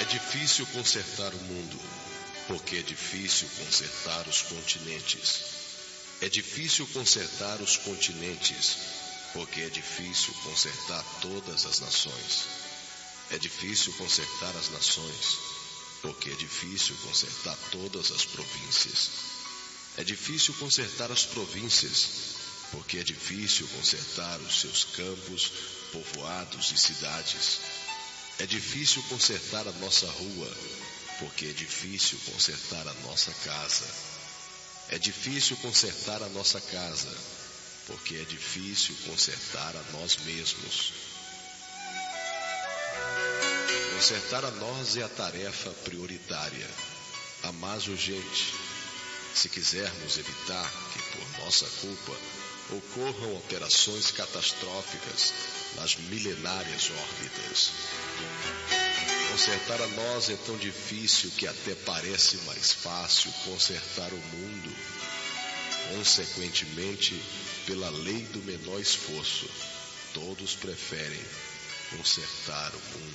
difícil consertar o mundo, porque é difícil consertar os continentes. É difícil consertar os continentes, porque é difícil consertar todas as nações. É difícil consertar as nações, porque é difícil consertar todas as províncias. É difícil consertar as províncias, porque é difícil consertar os seus campos, povoados e cidades. É difícil consertar a nossa rua, porque é difícil consertar a nossa casa. É difícil consertar a nossa casa, porque é difícil consertar a nós mesmos. Consertar a nós é a tarefa prioritária, a mais urgente, se quisermos evitar que, por nossa culpa, ocorram operações catastróficas nas milenárias órbitas. Consertar a nós é tão difícil que até parece mais fácil consertar o mundo. Consequentemente, pela lei do menor esforço, todos preferem consertar o mundo.